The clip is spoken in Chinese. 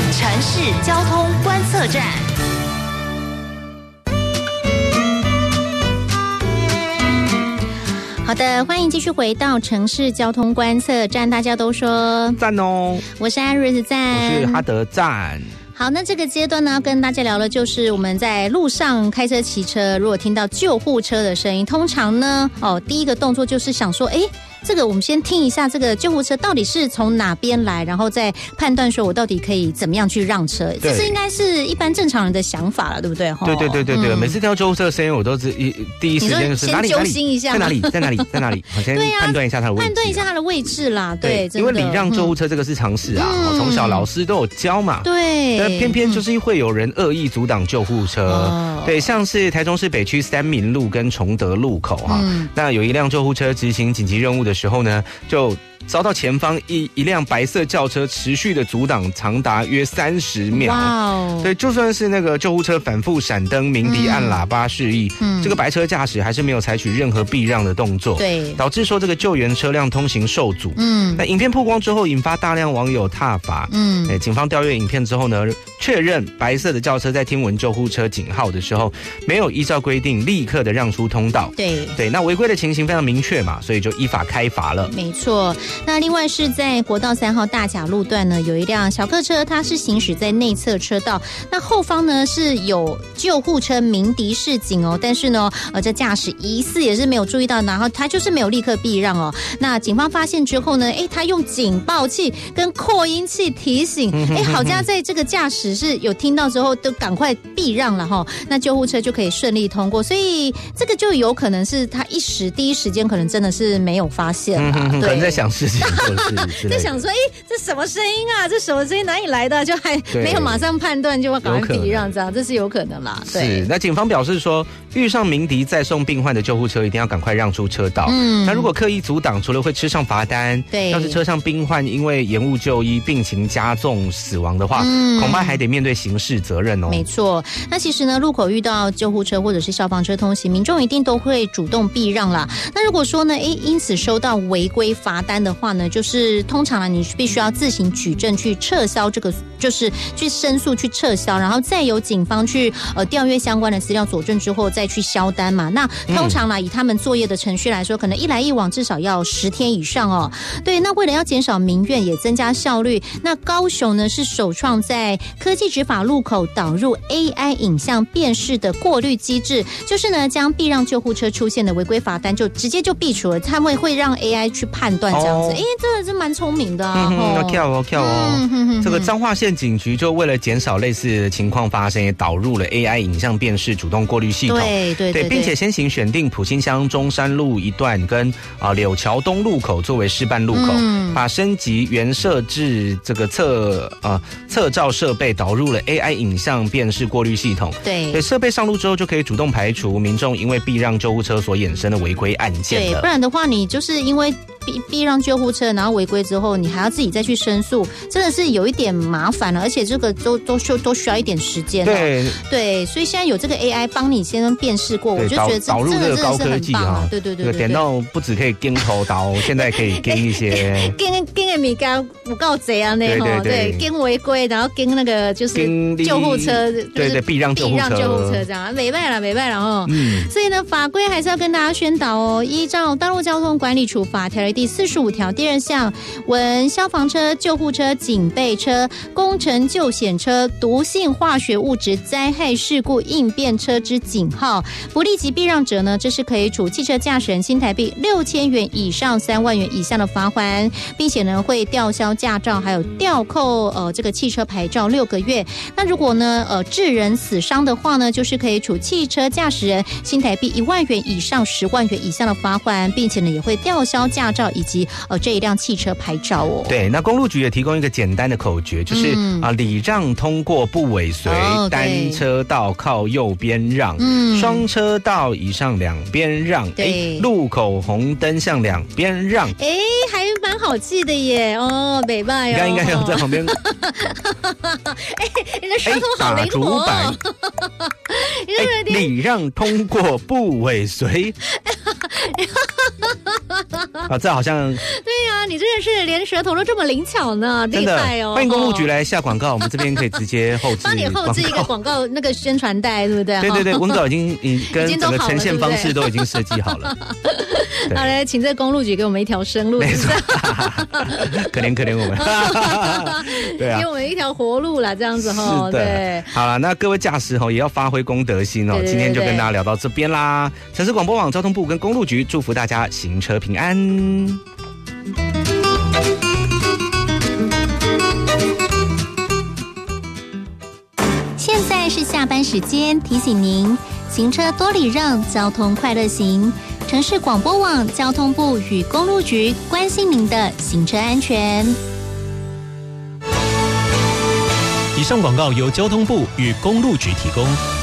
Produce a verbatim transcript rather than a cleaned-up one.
城市交通观测站。好的，欢迎继续回到城市交通观测站，大家都说赞哦， 我是艾瑞斯赞， 我是哈德赞。 好，那这个阶段呢，要跟大家聊的就是我们在路上开车、骑车，如果听到救护车的声音，通常呢，哦，第一个动作就是想说，哎，这个我们先听一下这个救护车到底是从哪边来，然后再判断说我到底可以怎么样去让车，这是应该是一般正常人的想法了，对不对？ 对对对对对，嗯、每次听到救护车的声音，我都是一第一时间就是哪里哪里，在哪里在哪里在哪里，我先判断一下它的位置， 判断一下它的位置啦。对， 因为礼让救护车这个是常识啊，嗯、从小老师都有教嘛。 对。 偏偏就是会有人恶意阻挡救护车，哦、对，像是台中市北区三民路跟崇德路口哈，嗯、那有一辆救护车执行紧急任务的时候呢，就遭到前方一一辆白色轿车持续的阻挡，长达约三十秒。哇哦！对，就算是那个救护车反复闪灯、鸣笛、按喇叭示意，嗯，这个白车驾驶还是没有采取任何避让的动作，对，导致说这个救援车辆通行受阻。嗯，那影片曝光之后，引发大量网友挞伐。嗯，哎，警方调阅影片之后呢，确认白色的轿车在听闻救护车警号的时候，没有依照规定立刻的让出通道。对对，那违规的情形非常明确嘛，所以就依法开罚了。没错。那另外是在国道三号大甲路段呢，有一辆小客车，它是行驶在内侧车道，那后方呢是有救护车鸣笛示警哦，但是呢，呃，这驾驶疑似也是没有注意到，然后他就是没有立刻避让哦。那警方发现之后呢，哎，他用警报器跟扩音器提醒，哎，好家在这个驾驶是有听到之后都赶快避让了哈，那救护车就可以顺利通过，所以这个就有可能是他一时第一时间可能真的是没有发现啦，嗯、对，可能在想事情。在想说，哎，这什么声音啊？这什么声音哪里来的？就还没有马上判断，就要赶快避让，这样这是有可能啦。对，是。那警方表示说，遇上鸣笛载送病患的救护车，一定要赶快让出车道。嗯，那如果刻意阻挡，除了会吃上罚单，对，要是车上病患因为延误就医，病情加重死亡的话，嗯、恐怕还得面对刑事责任哦。没错。那其实呢，路口遇到救护车或者是消防车通行，民众一定都会主动避让啦。那如果说呢，哎，因此收到违规罚单的话呢，就是通常呢，你必须要自行举证去撤销这个，就是去申诉去撤销，然后再由警方去呃调阅相关的资料佐证之后再去销单嘛。那通常呢，以他们作业的程序来说，可能一来一往至少要十天以上哦。对，那为了要减少民怨，也增加效率，那高雄呢是首创在科技执法路口导入 A I 影像辨识的过滤机制，就是呢将避让救护车出现的违规罚单就直接就避除了，他们会让 A I 去判断这样子。哎、哦，这个是蛮聪明的啊！要跳哦跳哦！嗯、哼哼哼这个彰化县警局就为了减少类似的情况发生，也导入了 A I 影像辨识主动过滤系统。对对 对, 对，并且先行选定埔心乡中山路一段跟啊、呃、柳桥东路口作为示范路口，嗯、把升级原设置这个测呃测照设备导入了 A I 影像辨识过滤系统。对，对，设备上路之后就可以主动排除民众因为避让救护车所衍生的违规案件了。对，不然的话，你就是因为避避让救护车，然后违规之后，你还要自己再去申诉，真的是有一点麻烦了，而且这个都都需都需要一点时间。对对，所以现在有这个 A I 帮你先辨识过，我就觉得这导入这个高科技啊，对对对对，点到不只可以跟头刀，现在可以跟一些跟跟的米干不够贼啊那哈，对，跟违规，然后跟那个就是救护车，对对，避让救护车，避让救护车这样，没办了没办了哈。嗯，所以呢，法规还是要跟大家宣导哦，依照《道路交通管理处罚条例》第四十五条第二项，闻消防车、救护车、警备车、工程救险车、毒性化学物质灾害事故应变车之警号，不立即避让者呢，这是可以处汽车驾驶人新台币六千元以上三万元以下的罚锾，并且呢会吊销驾照，还有吊扣呃这个汽车牌照六个月。那如果呢呃致人死伤的话呢，就是可以处汽车驾驶人新台币一万元以上十万元以下的罚锾，并且呢也会吊销驾照以及呃这一辆汽车牌照哦。对，那公路局也提供一个简单的口诀，就是啊、嗯呃、礼让通过不尾随，哦、单车道靠右边让，嗯，双车道以上两边让，对，路口红灯向两边让，哎，还蛮好记的耶，哦，北拜哦，应该应该要在旁边，哎，你的舌头好灵活哦，哎，礼让通过不尾随。啊，这好像对啊， 你真的是连舌头都这么灵巧呢，厉害哦！ 欢迎公路局来下广告，我们这边可以直接后置， 帮你后置一个广告那个宣传带，对不对？ 对对对，文稿已经已跟整个呈现方式都已经设计好了。 好嘞，请这公路局给我们一条生路， 没错，可怜可怜我们，对啊， 给我们一条活路啦，这样子哈。对， 好了，那各位驾驶哈也要发挥公德心哦。今天就跟大家聊到这边啦。城市广播网、交通部跟公路局祝福大家行车平安。 现在是下班时间，提醒您行车多礼让，交通快乐行。城市广播网、交通部与公路局关心您的行车安全。 以上广告由交通部与公路局提供。